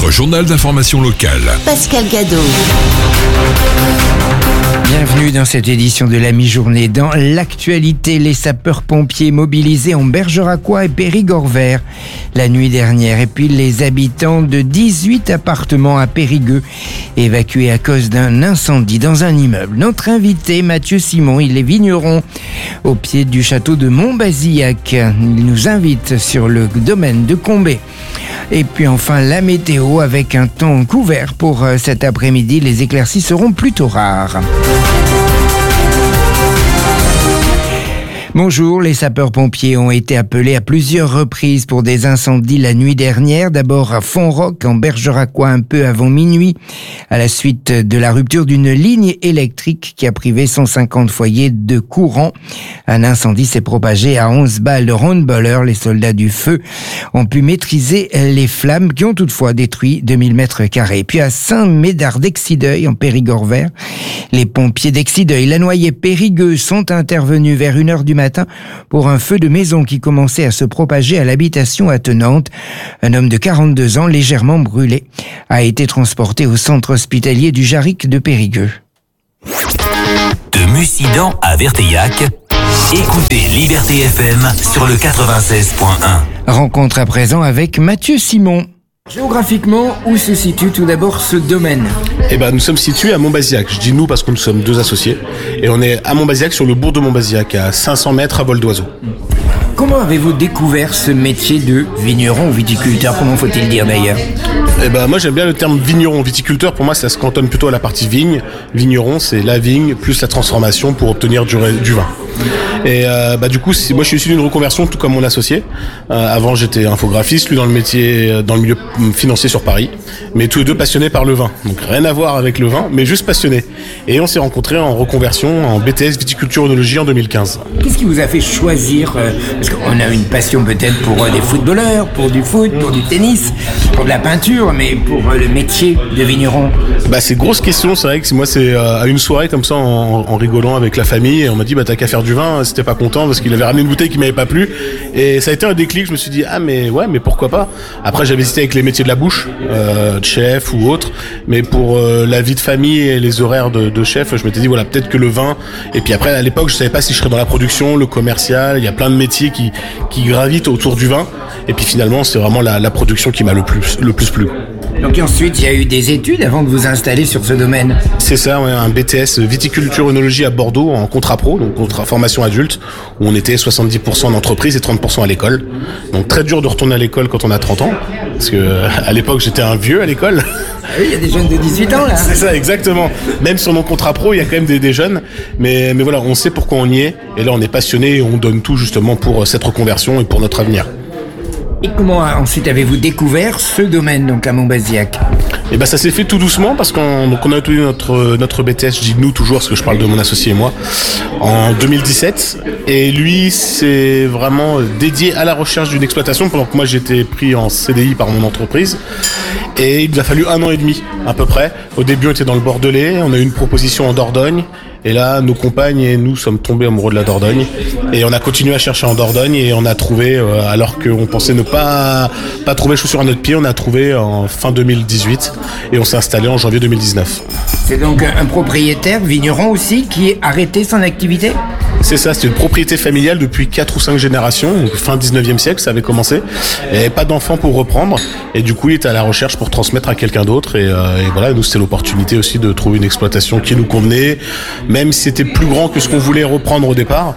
Votre journal d'information locale. Pascal Gadot. Bienvenue dans cette édition de la mi-journée. Dans l'actualité, les sapeurs-pompiers mobilisés en Bergeracois et Périgord-Vert la nuit dernière. Et puis les habitants de 18 appartements à Périgueux évacués à cause d'un incendie dans un immeuble. Notre invité, Mathieu Simon, il est vigneron au pied du château de Montbazillac. Il nous invite sur le domaine de Combé. Et puis enfin la météo avec un temps couvert pour cet après-midi. Les éclaircies seront plutôt rares. Bonjour, les sapeurs-pompiers ont été appelés à plusieurs reprises pour des incendies la nuit dernière. D'abord à Fontroc, en Bergeracois, un peu avant minuit, à la suite de la rupture d'une ligne électrique qui a privé 150 foyers de courant. Un incendie s'est propagé à 11 balles de ronde-balleur. Les soldats du feu ont pu maîtriser les flammes qui ont toutefois détruit 2000 mètres carrés. Puis à Saint-Médard d'Exideuil, en Périgord-Vert, les pompiers d'Exideuil, Lannoy et Périgueux sont intervenus vers 1h du matin pour un feu de maison qui commençait à se propager à l'habitation attenante. Un homme de 42 ans, légèrement brûlé, a été transporté au centre hospitalier du Jarric de Périgueux. De Mussidan à Verteillac, écoutez Liberté FM sur le 96.1. Rencontre à présent avec Mathieu Simon. Géographiquement, où se situe tout d'abord ce domaine ? Nous sommes situés à Montbazillac. Je dis nous parce que nous sommes deux associés. Et on est à Montbazillac, sur le bourg de Montbazillac, à 500 mètres à vol d'oiseau. Comment avez-vous découvert ce métier de vigneron ou viticulteur ? Comment faut-il dire d'ailleurs ? Moi j'aime bien le terme vigneron. Viticulteur, pour moi ça se cantonne plutôt à la partie vigne. Vigneron, c'est la vigne plus la transformation pour obtenir du vin. Et du coup, moi je suis issu d'une reconversion tout comme mon associé. Avant j'étais infographiste, lui dans le milieu financier sur Paris, mais tous les deux passionnés par le vin. Donc rien à voir avec le vin, mais juste passionnés. Et on s'est rencontrés en reconversion en BTS viticulture œnologie en 2015. Qu'est-ce qui vous a fait choisir parce qu'on a une passion peut-être pour des footballeurs, pour du foot, pour du tennis, pour de la peinture, mais pour le métier de vigneron. C'est une grosse question, c'est vrai que moi c'est à une soirée comme ça en rigolant avec la famille, et on m'a dit t'as qu'à faire du vin. C'était pas content parce qu'il avait ramené une bouteille qui m'avait pas plu, et ça a été un déclic. Je me suis dit mais pourquoi pas. Après j'avais hésité avec les métiers de la bouche, de chef ou autre, mais pour la vie de famille et les horaires de chef, je m'étais dit peut-être que le vin. Et puis après à l'époque je savais pas si je serais dans la production, le commercial, il y a plein de métiers qui gravitent autour du vin, et puis finalement c'est vraiment la production qui m'a le plus plu. Donc ensuite, il y a eu des études avant de vous installer sur ce domaine. C'est ça, un BTS viticulture œnologie à Bordeaux en contrat pro, donc contrat formation adulte, où on était 70% en entreprise et 30% à l'école. Donc très dur de retourner à l'école quand on a 30 ans, parce que à l'époque j'étais un vieux à l'école. Ah oui, il y a des jeunes de 18 ans là. C'est ça, exactement. Même sur nos contrats pro, il y a quand même des jeunes, mais voilà, on sait pourquoi on y est, et là on est passionné et on donne tout justement pour cette reconversion et pour notre avenir. Et comment ensuite avez-vous découvert ce domaine donc à Montbazillac ? Ça s'est fait tout doucement parce qu'on a obtenu notre BTS, je dis nous toujours parce que je parle de mon associé et moi, en 2017. Et lui c'est vraiment dédié à la recherche d'une exploitation pendant que moi j'étais pris en CDI par mon entreprise. Et il nous a fallu 1 an et demi à peu près. Au début on était dans le Bordelais, on a eu une proposition en Dordogne. Et là, nos compagnes et nous sommes tombés amoureux de la Dordogne. Et on a continué à chercher en Dordogne et on a trouvé, alors qu'on pensait ne pas trouver chaussure à notre pied, on a trouvé en fin 2018 et on s'est installé en janvier 2019. C'est donc un propriétaire, vigneron aussi, qui a arrêté son activité ? C'est ça, c'est une propriété familiale depuis 4 ou 5 générations, donc fin 19e siècle, ça avait commencé. Il n'y avait pas d'enfants pour reprendre, et du coup il était à la recherche pour transmettre à quelqu'un d'autre, et voilà, nous c'était l'opportunité aussi de trouver une exploitation qui nous convenait, même si c'était plus grand que ce qu'on voulait reprendre au départ.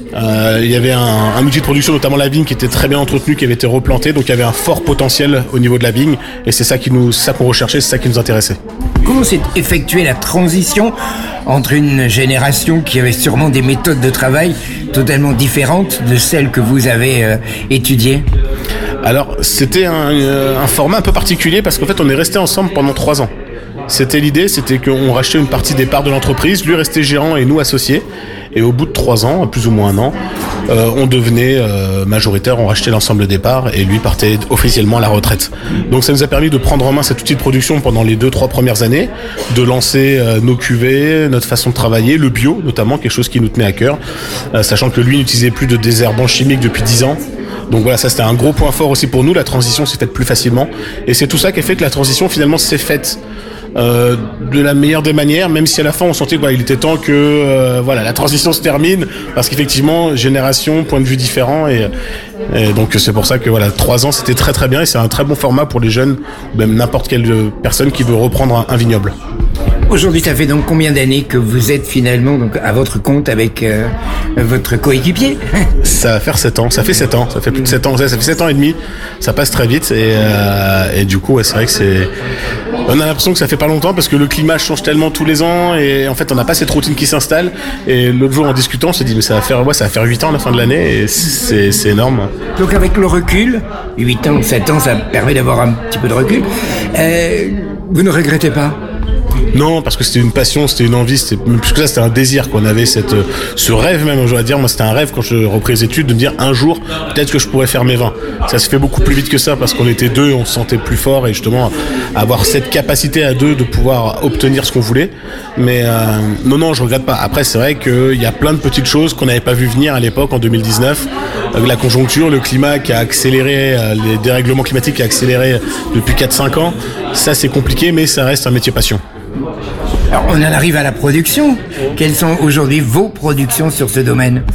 Il y avait un outil de production, notamment la vigne, qui était très bien entretenu, qui avait été replanté, donc il y avait un fort potentiel au niveau de la vigne, et c'est ça qu'on recherchait, c'est ça qui nous intéressait. Comment s'est effectuée la transition entre une génération qui avait sûrement des méthodes de travail totalement différentes de celles que vous avez étudiées ? Alors, c'était un format un peu particulier parce qu'en fait, on est resté ensemble pendant 3 ans. L'idée, c'était qu'on rachetait une partie des parts de l'entreprise, lui restait gérant et nous associés. Et au bout de 3 ans, plus ou moins 1 an, on devenait majoritaire, on rachetait l'ensemble des parts et lui partait officiellement à la retraite. Donc ça nous a permis de prendre en main cet outil de production pendant les 2-3 premières années, de lancer nos cuvées, notre façon de travailler, le bio notamment, quelque chose qui nous tenait à cœur, sachant que lui n'utilisait plus de désherbants chimiques depuis 10 ans. Donc voilà, ça c'était un gros point fort aussi pour nous. La transition s'est faite plus facilement. Et c'est tout ça qui a fait que la transition finalement s'est faite de la meilleure des manières, même si à la fin on sentait qu'il était temps que la transition se termine, parce qu'effectivement génération, point de vue différent, et donc c'est pour ça que 3 ans c'était très très bien, et c'est un très bon format pour les jeunes, ou même n'importe quelle personne qui veut reprendre un vignoble. Aujourd'hui, ça fait donc combien d'années que vous êtes finalement donc à votre compte avec votre coéquipier? Ça va faire 7 ans, ça fait 7 ans, ça fait plus de 7 ans, ça fait 7 ans et demi, ça passe très vite, et du coup c'est vrai que on a l'impression que ça fait pas longtemps, parce que le climat change tellement tous les ans, et en fait on n'a pas cette routine qui s'installe, et l'autre jour en discutant on s'est dit mais ça va faire 8 ans à la fin de l'année, et c'est énorme. Donc avec le recul, 8 ans, 7 ans, ça permet d'avoir un petit peu de recul, vous ne regrettez pas? Non, parce que c'était une passion, c'était une envie, plus que ça, c'était un désir qu'on avait, ce rêve même, je dois dire. Moi, c'était un rêve quand je repris les études de me dire un jour, peut-être que je pourrais faire mes vins. Ça se fait beaucoup plus vite que ça, parce qu'on était 2, on se sentait plus fort, et justement avoir cette capacité à 2 de pouvoir obtenir ce qu'on voulait. Mais non, je regrette pas. Après, c'est vrai qu'il y a plein de petites choses qu'on n'avait pas vu venir à l'époque, en 2019. La conjoncture, le climat qui a accéléré, les dérèglements climatiques qui a accéléré depuis 4-5 ans, ça c'est compliqué, mais ça reste un métier passion. Alors, on en arrive à la production. Quelles sont aujourd'hui vos productions sur ce domaine?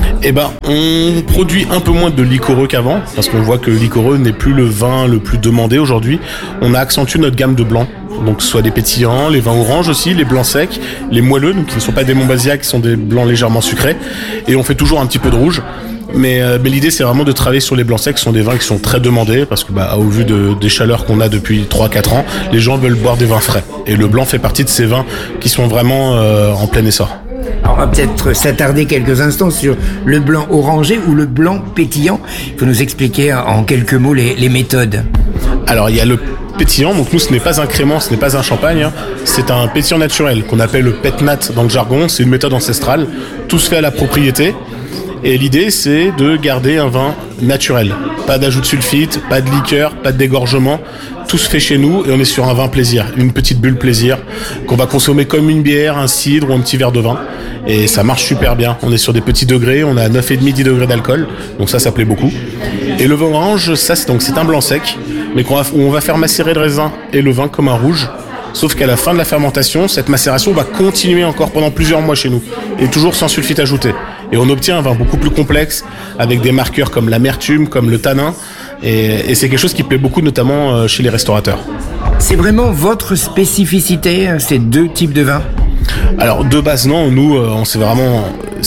On produit un peu moins de liquoreux qu'avant, parce qu'on voit que le liquoreux n'est plus le vin le plus demandé aujourd'hui. On a accentué notre gamme de blancs, donc que ce soit des pétillants, les vins oranges aussi, les blancs secs, les moelleux, donc qui ne sont pas des Montbasia, qui sont des blancs légèrement sucrés, et on fait toujours un petit peu de rouge. Mais l'idée c'est vraiment de travailler sur les blancs secs, qui sont des vins qui sont très demandés, parce que au vu des chaleurs qu'on a depuis 3-4 ans, les gens veulent boire des vins frais, et le blanc fait partie de ces vins qui sont vraiment en plein essor. Alors, on va peut-être s'attarder quelques instants sur le blanc orangé ou le blanc pétillant. Il faut nous expliquer en quelques mots les méthodes. Alors il y a le pétillant, donc nous ce n'est pas un crément, ce n'est pas un champagne, c'est un pétillant naturel qu'on appelle le pétnat dans le jargon. C'est une méthode ancestrale, tout se fait à la propriété. Et l'idée, c'est de garder un vin naturel. Pas d'ajout de sulfite, pas de liqueur, pas de dégorgement. Tout se fait chez nous, et on est sur un vin plaisir, une petite bulle plaisir, qu'on va consommer comme une bière, un cidre ou un petit verre de vin. Et ça marche super bien. On est sur des petits degrés, on a 9,5-10 degrés d'alcool. Donc ça plaît beaucoup. Et le vin orange, c'est un blanc sec, mais où on va faire macérer le raisin et le vin comme un rouge. Sauf qu'à la fin de la fermentation, cette macération va continuer encore pendant plusieurs mois chez nous, et toujours sans sulfite ajouté. Et on obtient un vin beaucoup plus complexe, avec des marqueurs comme l'amertume, comme le tanin, et c'est quelque chose qui plaît beaucoup, notamment chez les restaurateurs. C'est vraiment votre spécificité, ces 2 types de vins? Alors de base non, nous on s'est vraiment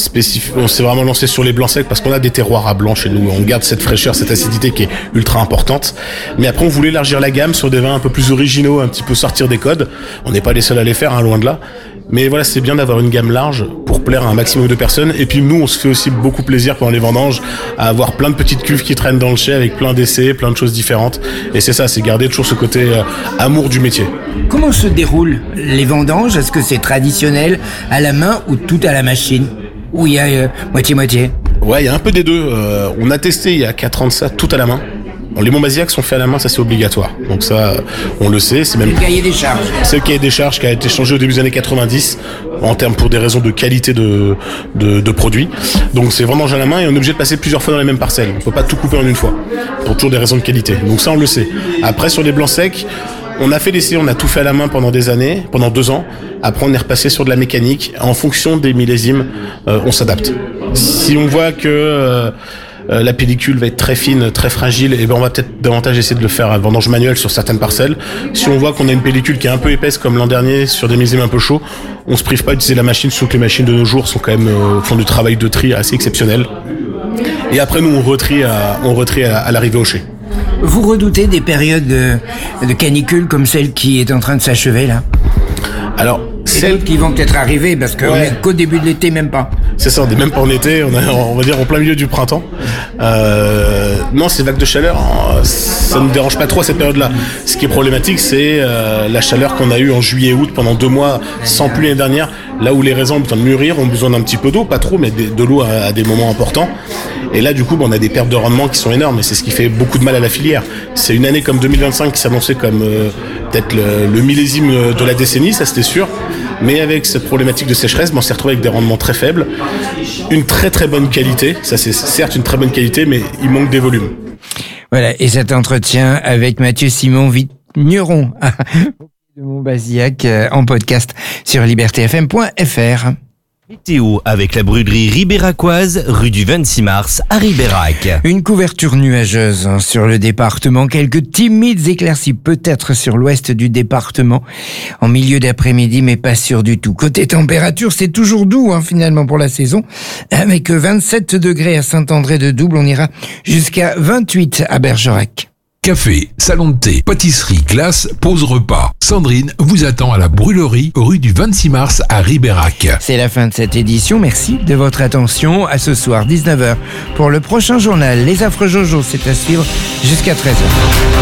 lancé sur les blancs secs, parce qu'on a des terroirs à blanc chez nous, on garde cette fraîcheur, cette acidité qui est ultra importante. Mais après on voulait élargir la gamme sur des vins un peu plus originaux, un petit peu sortir des codes. On n'est pas les seuls à les faire, loin de là. Mais voilà, c'est bien d'avoir une gamme large pour plaire à un maximum de personnes. Et puis nous, on se fait aussi beaucoup plaisir pendant les vendanges à avoir plein de petites cuves qui traînent dans le chai, avec plein d'essais, plein de choses différentes. Et c'est ça, c'est garder toujours ce côté amour du métier. Comment se déroulent les vendanges? Est-ce que c'est traditionnel à la main ou tout à la machine? Ou il y a moitié-moitié? Ouais, il y a un peu des deux. On a testé il y a 4 ans de ça, tout à la main. Les Montbasia sont faits à la main, ça c'est obligatoire. Donc ça, on le sait. C'est même le cahier des charges. C'est le cahier des charges qui a été changé au début des années 90, en termes pour des raisons de qualité de produits. Donc c'est vraiment à la main, et on est obligé de passer plusieurs fois dans les mêmes parcelles. On peut pas tout couper en une fois, pour toujours des raisons de qualité. Donc ça on le sait. Après sur les blancs secs, on a fait l'essai, on a tout fait à la main pendant des années, pendant 2 ans. Après on est repassé sur de la mécanique. En fonction des millésimes, on s'adapte. Si on voit que la pellicule va être très fine, très fragile, et on va peut-être davantage essayer de le faire à vendange manuelle sur certaines parcelles. Si on voit qu'on a une pellicule qui est un peu épaisse comme l'an dernier sur des millésimes un peu chauds, on se prive pas d'utiliser la machine, surtout que les machines de nos jours sont quand même font du travail de tri assez exceptionnel. Et après nous on retrie à l'arrivée au chai. Vous redoutez des périodes de canicule comme celle qui est en train de s'achever là? Alors, celles qui vont peut-être arriver, parce qu'on est qu'au début de l'été, même pas. C'est ça, on n'est même pas en été, on va dire en plein milieu du printemps. Non, ces vagues de chaleur, ça ne dérange pas trop à cette période-là. Ce qui est problématique, c'est la chaleur qu'on a eue en juillet-août pendant 2 mois sans pluie l'année dernière, là où les raisins ont besoin de mûrir, ont besoin d'un petit peu d'eau, pas trop, mais de l'eau à des moments importants. Et là, du coup, on a des pertes de rendement qui sont énormes, et c'est ce qui fait beaucoup de mal à la filière. C'est une année comme 2025 qui s'annonçait comme peut-être le millésime de la décennie, ça c'était sûr. Mais avec cette problématique de sécheresse, on s'est retrouvé avec des rendements très faibles. Une très très bonne qualité, ça c'est certes une très bonne qualité, mais il manque des volumes. Voilà, et cet entretien avec Mathieu Simon Vigneron de Montbazillac en podcast sur libertéfm.fr. Météo avec la brûlerie ribéracoise, rue du 26 mars à Ribérac. Une couverture nuageuse sur le département, quelques timides éclaircies peut-être sur l'ouest du département en milieu d'après-midi, mais pas sûr du tout. Côté température, c'est toujours doux finalement pour la saison, avec 27 degrés à Saint-André-de-Double, on ira jusqu'à 28 à Bergerac. Café, salon de thé, pâtisserie, glace, pause repas. Sandrine vous attend à la brûlerie, rue du 26 mars à Ribérac. C'est la fin de cette édition. Merci de votre attention. À ce soir, 19h, pour le prochain journal. Les Affreux Jojo, c'est à suivre jusqu'à 13h.